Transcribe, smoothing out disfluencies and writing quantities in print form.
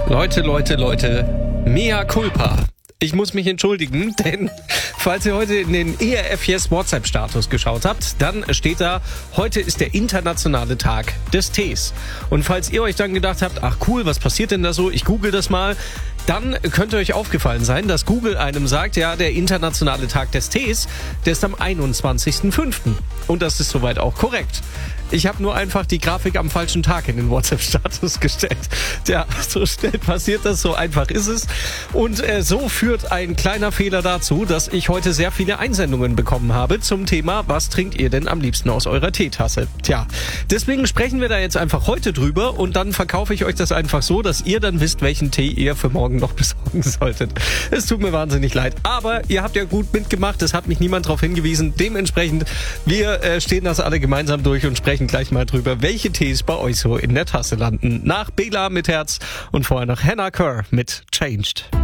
Leute, mea culpa. Ich muss mich entschuldigen, denn falls ihr heute in den ERF Yes WhatsApp-Status geschaut habt, dann steht da, heute ist der internationale Tag des Tees. Und falls ihr euch dann gedacht habt, ach cool, was passiert denn da so? Ich google das mal. Dann könnte euch aufgefallen sein, dass Google einem sagt, ja, der internationale Tag des Tees, der ist am 21.05. Und das ist soweit auch korrekt. Ich habe nur einfach die Grafik am falschen Tag in den WhatsApp-Status gestellt. Tja, so schnell passiert das, so einfach ist es. Und so führt ein kleiner Fehler dazu, dass ich heute sehr viele Einsendungen bekommen habe zum Thema, was trinkt ihr denn am liebsten aus eurer Teetasse? Tja, deswegen sprechen wir da jetzt einfach heute drüber und dann verkaufe ich euch das einfach so, dass ihr dann wisst, welchen Tee ihr für morgen noch besorgen solltet. Es tut mir wahnsinnig leid, aber ihr habt ja gut mitgemacht, es hat mich niemand darauf hingewiesen. Dementsprechend, wir stehen das alle gemeinsam durch und sprechen gleich mal drüber, welche Tees bei euch so in der Tasse landen. Nach Bela mit Herz und vorher noch Hannah Kerr mit Changed.